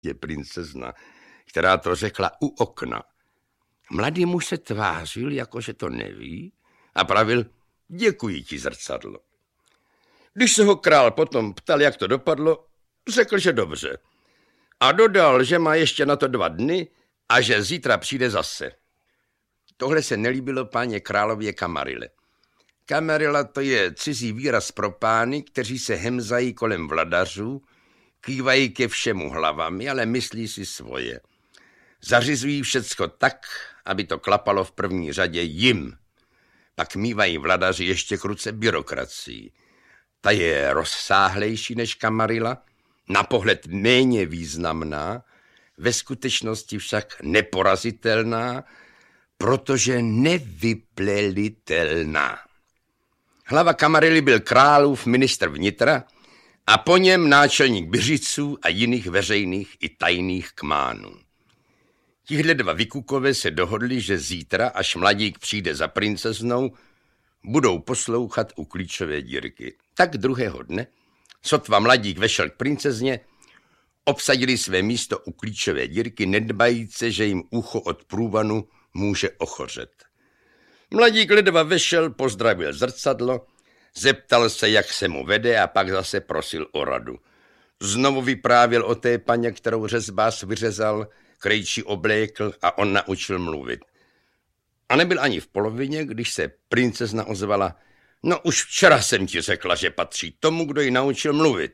je princezna, která to řekla u okna. Mladý muž se tvářil, jakože to neví, a pravil: děkuji ti, zrcadlo. Když se ho král potom ptal, jak to dopadlo, řekl, že dobře. A dodal, že má ještě na to 2 dny a že zítra přijde zase. Tohle se nelíbilo páně králově Kamarile. Kamarila to je cizí výraz pro pány, kteří se hemzají kolem vladařů, kývají ke všemu hlavami, ale myslí si svoje. Zařizují všecko tak, aby to klapalo v první řadě jim. Pak mívají vladaři ještě kruce byrokracii. Ta je rozsáhlejší než Kamarila, na pohled méně významná, ve skutečnosti však neporazitelná, protože nevyplelitelná. Hlava Kamarily byl králův ministr vnitra a po něm náčelník Byřiců a jiných veřejných i tajných kmánů. Tihle 2 vykukové se dohodli, že zítra, až mladík přijde za princeznou, budou poslouchat u klíčové dírky. Tak druhého dne, sotva mladík vešel k princezně, obsadili své místo u klíčové dírky, nedbajíce, že jim ucho od průvanu může ochořet. Mladík ledva vešel, pozdravil zrcadlo, zeptal se, jak se mu vede, a pak zase prosil o radu. Znovu vyprávěl o té paně, kterou řezbář vyřezal, krejčí oblékl a on naučil mluvit. A nebyl ani v polovině, když se princezna ozvala: no už včera jsem ti řekla, že patří tomu, kdo ji naučil mluvit.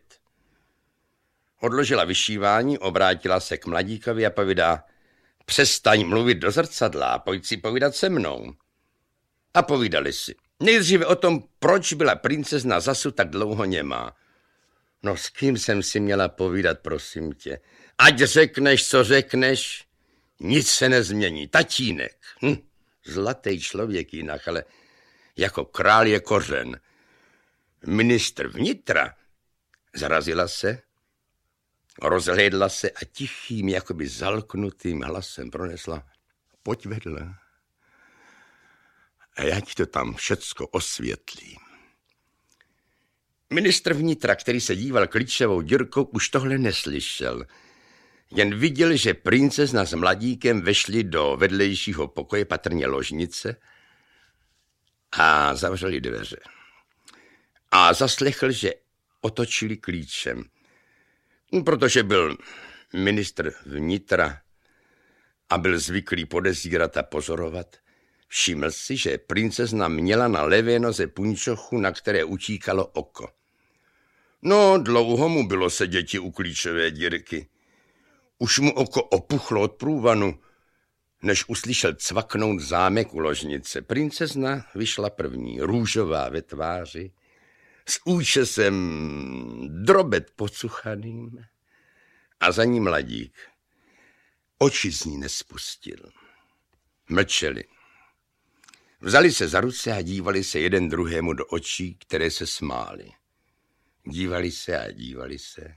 Odložila vyšívání, obrátila se k mladíkovi a povídá: přestaň mluvit do zrcadla a pojď si povídat se mnou. A povídali si. Nejdříve o tom, proč byla princezna Zasu tak dlouho němá. No s kým jsem si měla povídat, prosím tě? Ať řekneš, co řekneš, nic se nezmění. Tatínek. Zlatý člověk jinak, ale jako král je kořen. Ministr vnitra. Zarazila se, rozhlédla se a tichým, jakoby zalknutým hlasem pronesla: pojď vedle a já ti to tam všecko osvětlím. Ministr vnitra, který se díval klíčovou dírkou, už tohle neslyšel. Jen viděl, že princezna s mladíkem vešli do vedlejšího pokoje, patrně ložnice, a zavřeli dveře. A zaslechl, že otočili klíčem. Protože byl ministr vnitra a byl zvyklý podezírat a pozorovat, všiml si, že princezna měla na levé noze punčochu, na které utíkalo oko. No, dlouho mu bylo seděti u klíčové dírky. Už mu oko opuchlo od průvanu, než uslyšel cvaknout zámek u ložnice. Princezna vyšla první, růžová ve tváři, s účesem drobet pocuchaným, a za ní mladík. Oči z ní nespustil. Mlčeli. Vzali se za ruce a dívali se jeden druhému do očí, které se smály. Dívali se a dívali se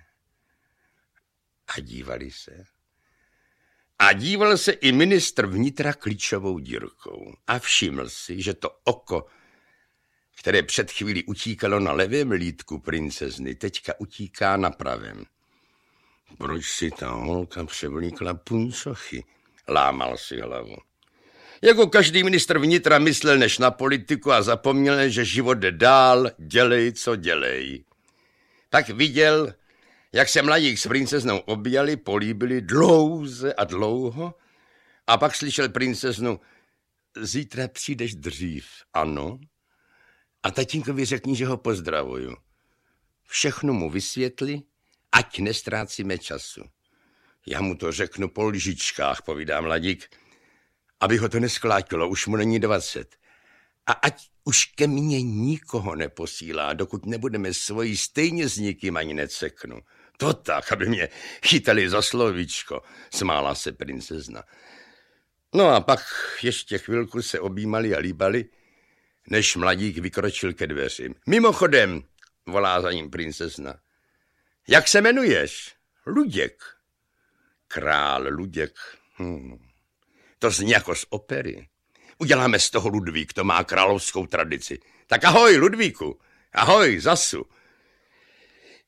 a dívali se. A díval se i ministr vnitra klíčovou dírkou a všiml si, že to oko, které před chvílí utíkalo na levém lítku princezny, teďka utíká na pravém. Proč si ta holka převlíkla punčochy? Lámal si hlavu. Jako každý ministr vnitra myslel než na politiku a zapomněl, že život jde dál, dělej, co dělej. Tak viděl, jak se mladík s princeznou objali, políbili dlouze a dlouho, a pak slyšel princeznu: zítra přijdeš dřív, ano? A tatínkovi řekni, že ho pozdravuju. Všechno mu vysvětli, ať nestrácíme času. Já mu to řeknu po lžičkách, povídá mladík, aby ho to nesklátilo, už mu není 20. A ať už ke mně nikoho neposílá, dokud nebudeme svoji, stejně s nikým ani neceknu. To tak, aby mě chytali za slovíčko, smála se princezna. No a pak ještě chvilku se objímali a líbali, než mladík vykročil ke dveřím. Mimochodem, volá za ním princezna. Jak se jmenuješ? Luděk. Král Luděk. To zní jako z opery. Uděláme z toho Ludvík, to má královskou tradici. Tak ahoj, Ludvíku. Ahoj, Zasu.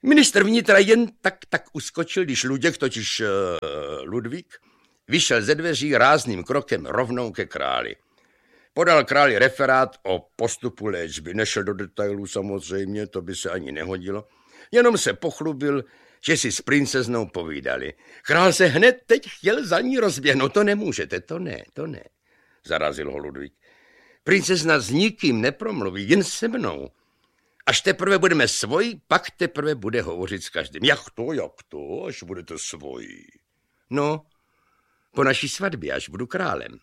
Ministr vnitra jen tak uskočil, když Luděk, totiž Ludvík, vyšel ze dveří rázným krokem rovnou ke králi. Podal králi referát o postupu léčby. Nešel do detailů samozřejmě, to by se ani nehodilo. Jenom se pochlubil, že si s princeznou povídali. Král se hned teď chtěl za ní rozběhnout. To nemůžete, to ne, zarazil ho Ludvík. Princezna s nikým nepromluví, jen se mnou. Až teprve budeme svoji, pak teprve bude hovořit s každým. Jak to, až budete svoji? No, po naší svatbě, až budu králem.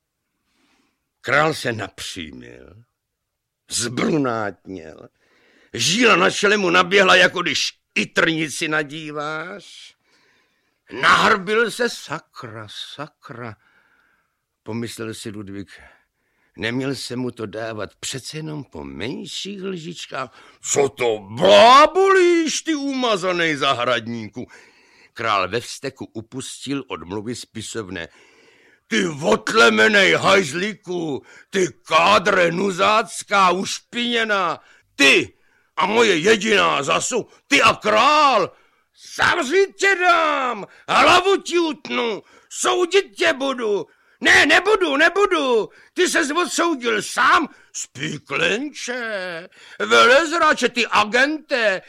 Král se napřímil, zbrunátněl, žíla na čele mu naběhla, jako když i trnici nadíváš. Nahrbil se, sakra, pomyslel si Ludvík. Neměl se mu to dávat přece jenom po menších lžičkách. Co to blábolíš, ty umazanej zahradníku? Král ve vzteku upustil od mluvy spisovné. Ty otlemenej hajzlíku, ty kádre nuzácká, ušpiněná, ty a moje jediná zasu, ty a král, zavřít tě dám, hlavu ti utnu, soudit tě budu. Ne, nebudu, ty ses odsoudil sám, spíklenče, velezráče, ty agente,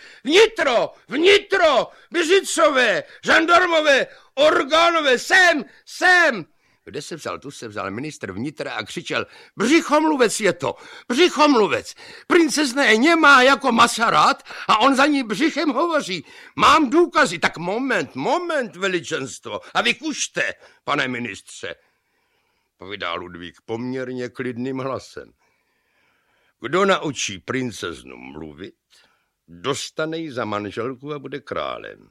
vnitro, Běžicové, žandarmové, orgánové, sem. Kde se vzal? Tu se vzal ministr vnitra a křičel, břichomluvec je to, břichomluvec. Princezna je němá jako masarat a on za ní břichem hovoří. Mám důkazy, tak moment, veličenstvo. A vy kušte, pane ministře, povídá Ludvík poměrně klidným hlasem. Kdo naučí princeznu mluvit, dostane ji za manželku a bude králem.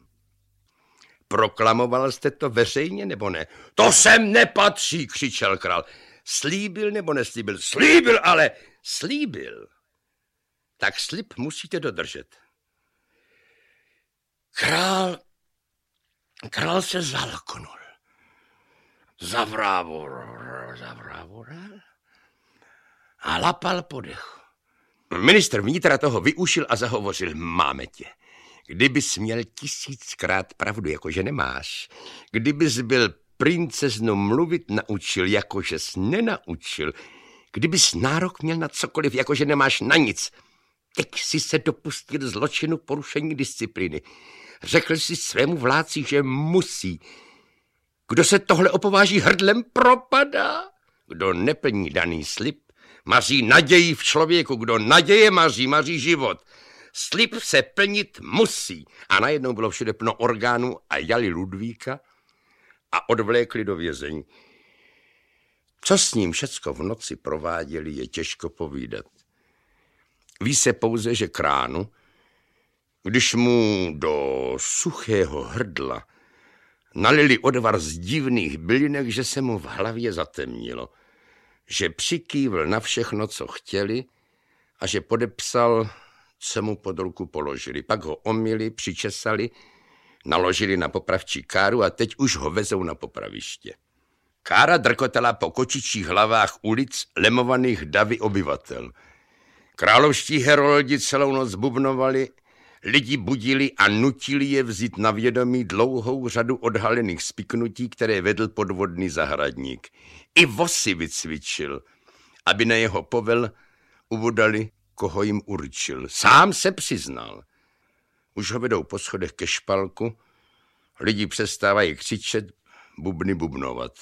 Proklamoval jste to veřejně, nebo ne? To sem nepatří, křičel král. Slíbil nebo neslíbil? Slíbil. Tak slib musíte dodržet. Král se zalknul. Zavrávoral a lapal po dechu. Ministr vnitra toho vyušil a zahovořil. Máme tě. Kdybys měl 1000krát pravdu, jakože nemáš. Kdybys byl princeznu mluvit naučil, jakože jsi nenaučil. Kdybys nárok měl na cokoliv, jakože nemáš na nic. Teď si se dopustil zločinu porušení disciplíny. Řekl si svému vládci, že musí. Kdo se tohle opováží hrdlem, propadá. Kdo neplní daný slib, maří naději v člověku. Kdo naděje maří život. Slib se plnit musí. A najednou bylo všude plno orgánů a jali Ludvíka a odvlékli do vězení. Co s ním všecko v noci prováděli, je těžko povídat. Ví se pouze, že Kránu, když mu do suchého hrdla nalili odvar z divných bylinek, že se mu v hlavě zatemnilo, že přikývl na všechno, co chtěli a že podepsal, co mu pod ruku položili. Pak ho omyli, přičesali, naložili na popravčí káru a teď už ho vezou na popraviště. Kára drkotala po kočičích hlavách ulic lemovaných davy obyvatel. Královští heroldi celou noc bubnovali, lidi budili a nutili je vzít na vědomí dlouhou řadu odhalených spiknutí, které vedl podvodný zahradník. I vosy vycvičil, aby na jeho povel uvodali, koho jim určil. Sám se přiznal. Už ho vedou po schodech ke špalku, lidi přestávají křičet, bubny bubnovat.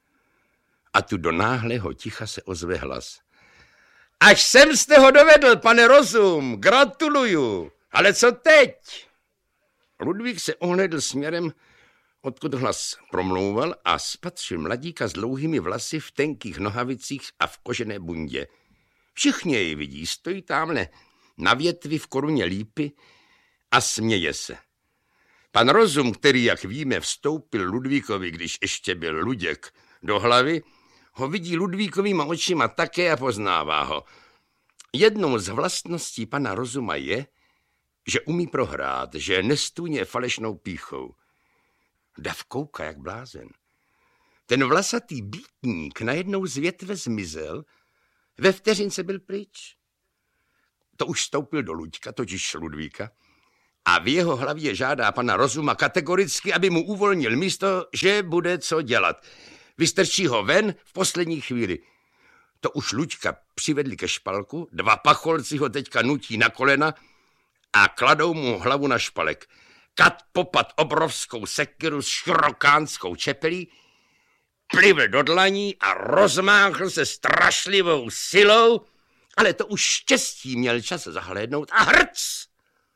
A tu do náhlého ticha se ozve hlas. Až sem jste ho dovedl, pane Rozum, gratuluju. Ale co teď? Ludvík se ohlédl směrem, odkud hlas promlouval a spatřil mladíka s dlouhými vlasy v tenkých nohavicích a v kožené bundě. Všichni jej vidí, stojí tamhle na větvi v koruně lípy a směje se. Pan Rozum, který, jak víme, vstoupil Ludvíkovi, když ještě byl Luděk, do hlavy, ho vidí Ludvíkovýma očima také a poznává ho. Jednou z vlastností pana Rozuma je, že umí prohrát, že nestůně falešnou pýchou. Dav kouká jak blázen. Ten vlasatý býtník najednou z větve zmizel, ve vteřince byl pryč. To už vstoupil do Luďka, totiž Ludvíka, a v jeho hlavě žádá pana Rozuma kategoricky, aby mu uvolnil místo, že bude co dělat. Vystrčí ho ven v poslední chvíli. To už Luďka přivedli ke špalku, 2 pacholci ho teďka nutí na kolena a kladou mu hlavu na špalek. Kat popad obrovskou sekiru s širokánskou čepelí, plivl do dlaní a rozmáchl se strašlivou silou, ale to už štěstí měl čas zahlédnout a hrc!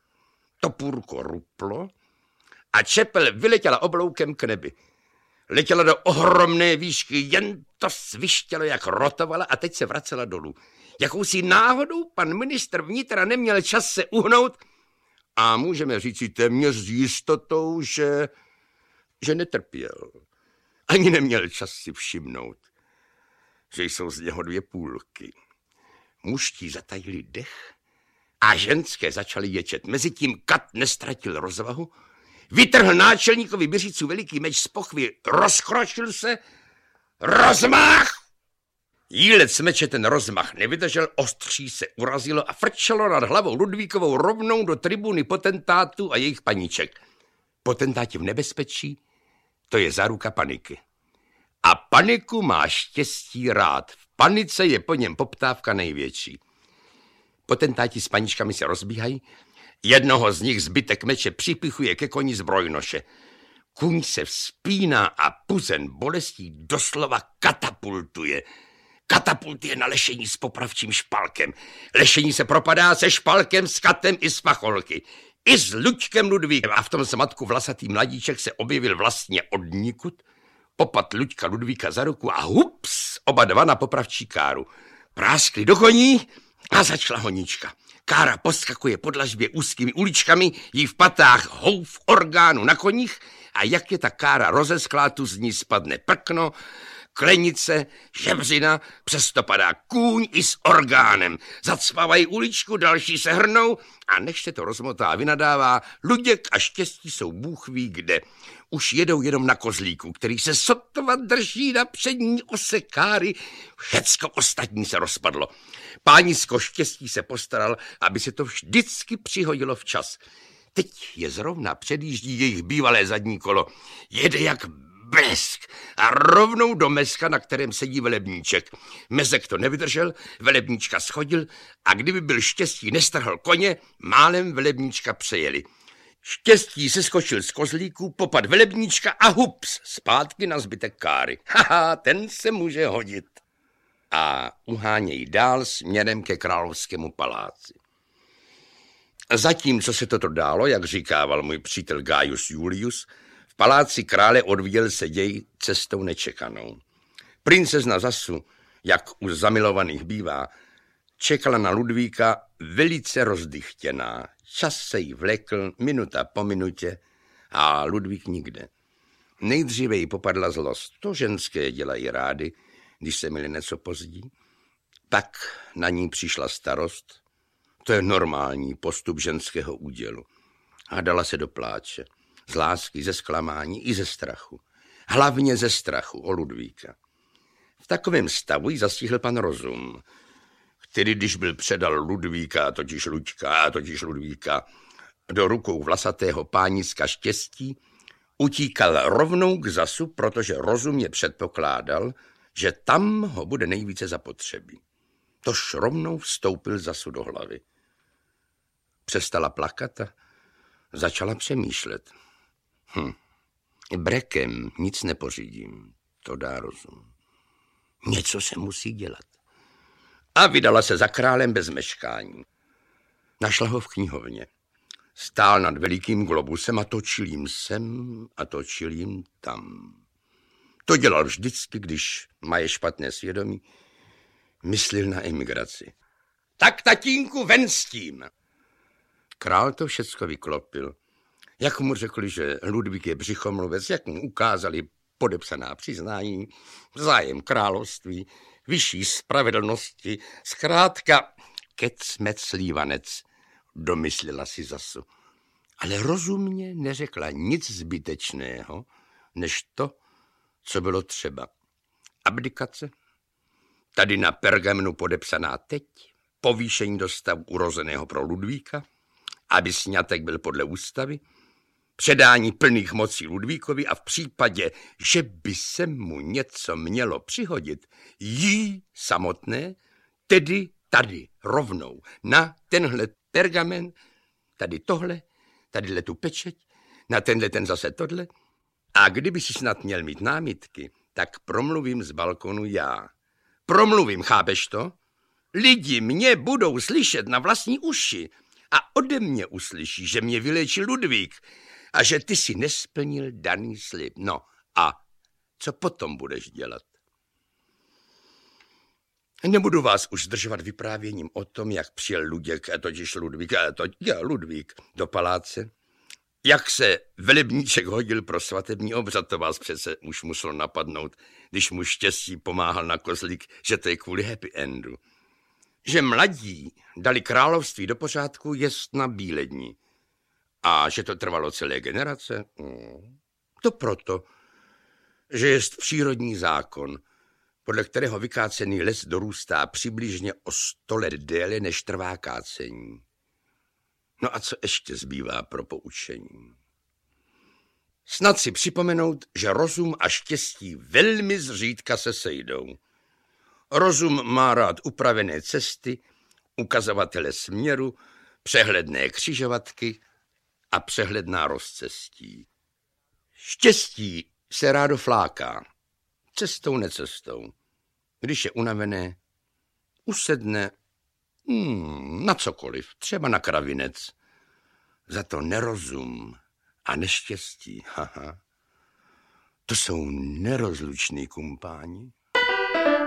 Topůrko ruplo a čepel vyletěla obloukem k nebi. Letěla do ohromné výšky, jen to svištělo, jak rotovala a teď se vracela dolů. Jakousi náhodou pan ministr vnitra neměl čas se uhnout a můžeme říci téměř s jistotou, že netrpěl. Ani neměl čas si všimnout, že jsou z něho 2 půlky. Mužští zatajili dech a ženské začaly ječet. Mezitím Kat nestratil rozvahu, vytrhl náčelníkovi Běřícu veliký meč z pochvy, rozkročil se, rozmach! Jílec meče ten rozmach nevydržel, ostří se urazilo a frčelo nad hlavou Ludvíkovou rovnou do tribuny potentátů a jejich paníček. Potentáti v nebezpečí, to je záruka paniky. A paniku má štěstí rád. V panice je po něm poptávka největší. Potentáti s paníčkami se rozbíhají, jednoho z nich zbytek meče připichuje ke koni zbrojnoše. Kuň se vzpíná a puzen bolestí doslova katapultuje. Katapultuje na lešení s popravčím špalkem. Lešení se propadá se špalkem, s Katem i s pacholky. I s Luďkem Ludvíkem. A v tom zmatku vlasatý mladíček se objevil vlastně odnikud. Popad Luďka Ludvíka za ruku a hups, oba 2 na popravčí káru. Práskli do koní a začala honička. Kára poskakuje po dlažbě úzkými uličkami, jí v patách houf orgánu na koních a jak je ta kára rozesklá, tu z ní spadne prkno, klenice, žebřina, přesto padá kůň i s orgánem. Zacpávají uličku, další se hrnou a než se to rozmotá, vynadává: Luděk a štěstí jsou bůh ví kde. Už jedou jenom na kozlíku, který se sotva drží na přední ose káry. Všecko ostatní se rozpadlo. Pánisko štěstí se postaral, aby se to vždycky přihodilo včas. Teď je zrovna předjíždí jejich bývalé zadní kolo. Jede jak blesk a rovnou do mezka, na kterém sedí velebníček. Mezek to nevydržel, velebníčka schodil a kdyby byl štěstí nestrhl koně, málem velebníčka přejeli. Štěstí se skočil z kozlíku, popad velebníčka a hups, zpátky na zbytek káry. Haha, ten se může hodit. A uhánějí dál směrem ke královskému paláci. Zatímco se toto dálo, jak říkával můj přítel Gaius Julius, v paláci krále odvíjel se děj cestou nečekanou. Princezna Zasu, jak u zamilovaných bývá, čekala na Ludvíka velice rozdychtěná. Čas se jí vlekl, minuta po minutě a Ludvík nikde. Nejdříve jí popadla zlost. To ženské dělají rády, když se měli něco pozdí. Pak na ní přišla starost. To je normální postup ženského údělu. A dala se do pláče. Z lásky, ze zklamání i ze strachu. Hlavně ze strachu o Ludvíka. V takovém stavu jí zastihl pan Rozum, který, když byl předal Ludvíka, a totiž Ludvíka, do rukou vlasatého pániska štěstí, utíkal rovnou k Zasu, protože rozumně předpokládal, že tam ho bude nejvíce zapotřebí. Tož rovnou vstoupil Zasu do hlavy. Přestala plakat a začala přemýšlet. Brekem nic nepořídím, to dá rozum. Něco se musí dělat. A vydala se za králem bez meškání. Našla ho v knihovně. Stál nad velikým globusem a točil jim sem a točil jim tam. To dělal vždycky, když má špatné svědomí. Myslil na emigraci. Tak, tatínku, ven s tím. Král to všecko vyklopil. Jak mu řekli, že Ludvík je břichomluvec, jak mu ukázali podepsaná přiznání, zájem království, vyšší spravedlnosti, zkrátka kec-mec slívanec, domyslela si Zasu. Ale rozumně neřekla nic zbytečného, než to, co bylo třeba. Abdikace, tady na pergamenu podepsaná teď, povýšení do stavu urozeného pro Ludvíka aby sňatek byl podle ústavy, předání plných mocí Ludvíkovi a v případě, že by se mu něco mělo přihodit, jí samotné, tedy tady rovnou na tenhle pergamen, tady tohle, tadyhle tu pečeť, na tenhle ten zase tohle. A kdyby si snad měl mít námitky, tak promluvím z balkonu já. Promluvím, chápeš to? Lidi mě budou slyšet na vlastní uši a ode mě uslyší, že mě vylečil Ludvík a že ty si nesplnil daný slib. No a co potom budeš dělat? Nebudu vás už zdržovat vyprávěním o tom, jak přijel Ludvík do paláce. Jak se velebníček hodil pro svatební obřad, to vás přece už muselo napadnout, když mu štěstí pomáhal na kozlík, že to je kvůli happy endu. Že mladí dali království do pořádku jest na bíledni. A že to trvalo celé generace? To proto, že jest přírodní zákon, podle kterého vykácený les dorůstá přibližně o 100 let déle, než trvá kácení. No a co ještě zbývá pro poučení? Snad si připomenout, že rozum a štěstí velmi zřídka se sejdou. Rozum má rád upravené cesty, ukazovatele směru, přehledné křižovatky a přehledná rozcestí. Štěstí se rádo fláká, cestou necestou. Když je unavené, usedne na cokoliv, třeba na kravinec. Za to nerozum a neštěstí, to jsou nerozluční kumpáni.